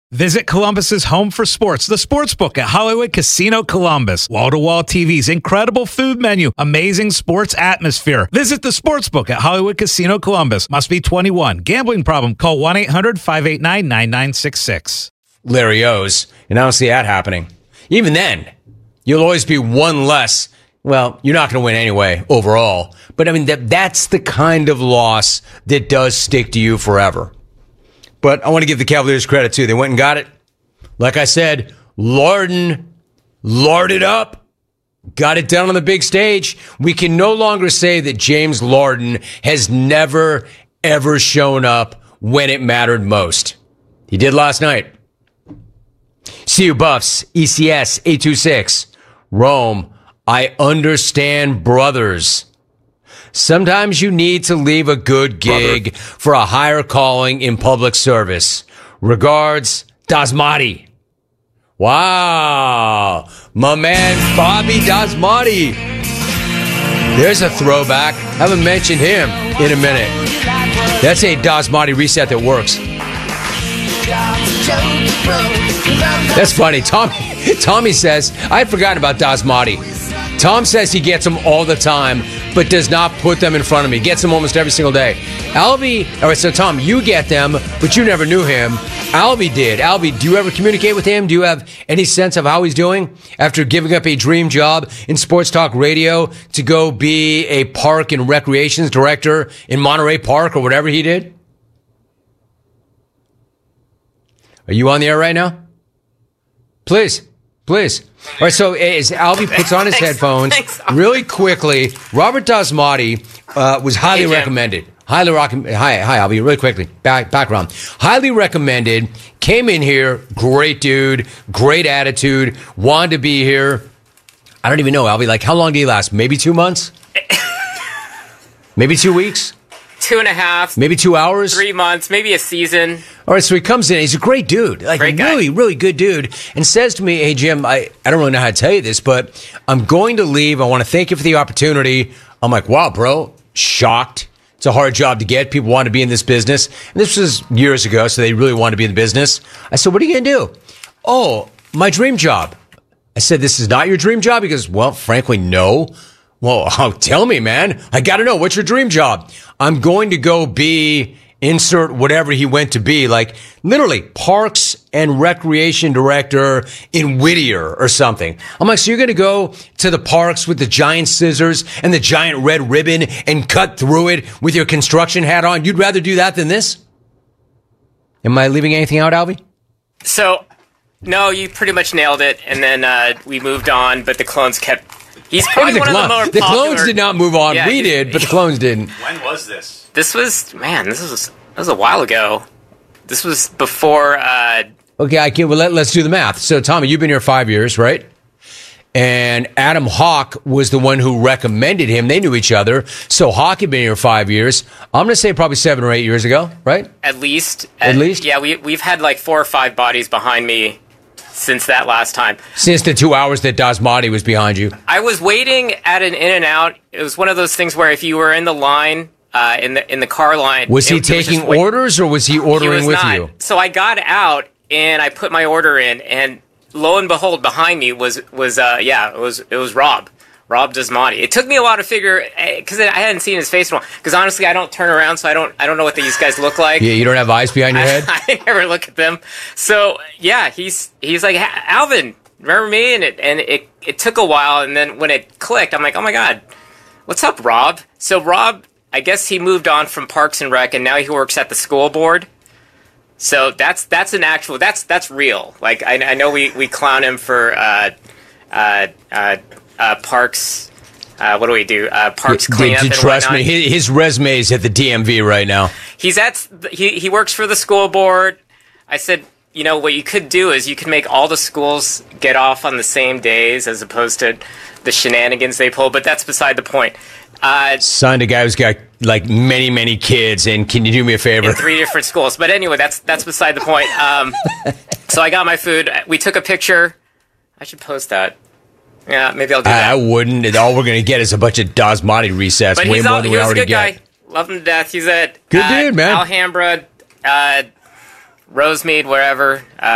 Visit Columbus's home for sports, the Sportsbook at Hollywood Casino Columbus. Wall-to-wall TVs, incredible food menu, amazing sports atmosphere. Visit the Sportsbook at Hollywood Casino Columbus. Must be 21. Gambling problem? Call 1-800-589-9966. Larry O's, and I don't see that happening. Even then, you'll always be one less. Well, you're not going to win anyway overall. But I mean, that's the kind of loss that does stick to you forever. But I want to give the Cavaliers credit, too. They went and got it. Like I said, larded up. Got it done on the big stage. We can no longer say that James Harden has never, ever shown up when it mattered most. He did last night. CU Buffs, ECS 826. Rome, I understand, brothers. Sometimes you need to leave a good gig for a higher calling in public service. Regards, Dasmati. Wow. My man, Bobby Dasmati. There's a throwback. Haven't mentioned him in a minute. That's a Dasmati reset that works. That's funny. Tommy says, I had forgotten about Dasmati. Tom says he gets them all the time, but does not put them in front of me. Gets them almost every single day. Albie, all right, so Tom, you get them, but you never knew him. Albie did. Albie, do you ever communicate with him? Do you have any sense of how he's doing after giving up a dream job in sports talk radio to go be a park and recreations director in Monterey Park or whatever he did? Are you on the air right now? Please. All right, so as Albie puts on his headphones, really quickly, Robert Dasmati was highly recommended. Hi, Albie, really quickly, background. Highly recommended, came in here, great dude, great attitude, wanted to be here. I don't even know, Albie, like how long did he last? Maybe 2 months? Maybe 2 weeks? 2.5. Maybe 2 hours? 3 months, maybe a season. All right, so he comes in. He's a great dude, like great guy. Really, really good dude, and says to me, hey, Jim, I don't really know how to tell you this, but I'm going to leave. I want to thank you for the opportunity. I'm like, wow, bro, shocked. It's a hard job to get. People want to be in this business. And this was years ago, so they really want to be in the business. I said, what are you going to do? Oh, my dream job. I said, this is not your dream job? He goes, well, frankly, no. Well, tell me, man. I got to know. What's your dream job? I'm going to go be, insert whatever he went to be, like literally parks and recreation director in Whittier or something. I'm like, so you're going to go to the parks with the giant scissors and the giant red ribbon and cut through it with your construction hat on? You'd rather do that than this? Am I leaving anything out, Albie? So, no, you pretty much nailed it. And then we moved on, but the clones kept... He's probably one of the more popular... The clones did not move on. Yeah, we did, but the clones didn't. When was this? This was a while ago. This was before... Okay, well, let's do the math. So, Tommy, you've been here 5 years, right? And Adam Hawk was the one who recommended him. They knew each other. So, Hawk had been here 5 years. I'm going to say probably 7 or 8 years ago, right? At least. At least? Yeah, we've had like 4 or 5 bodies behind me since that last time. Since the 2 hours that Dasmati was behind you. I was waiting at an In-N-Out. It was one of those things where if you were in the line, in the car line... Was he taking orders or was he ordering with you? So I got out and I put my order in, and lo and behold, behind me was Rob. Rob Dasmati. It took me a while to figure, because I hadn't seen his face in a while. Because honestly, I don't turn around, so I don't know what these guys look like. Yeah, you don't have eyes behind your head? I never look at them. So yeah, he's like, Alvin, remember me? And it took a while, and then when it clicked, I'm like, oh my god, what's up, Rob? So Rob, I guess he moved on from Parks and Rec, and now he works at the school board. So that's an actual, that's real. Like I know we clown him for parks. What do we do? Parks cleanup. Did you trust me? His resume is at the DMV right now. He works for the school board. I said, you know, what you could do is you could make all the schools get off on the same days as opposed to the shenanigans they pull. But that's beside the point. Signed a guy who's got like many kids, and can you do me a favor? In 3 different schools. But anyway, that's beside the point. So I got my food. We took a picture. I should post that. Yeah, maybe I'll do that. I wouldn't. All we're going to get is a bunch of Dasmati resets. But way more than we already get. Guy. Love him to death. He's at good dude, man. Alhambra, Rosemead, wherever.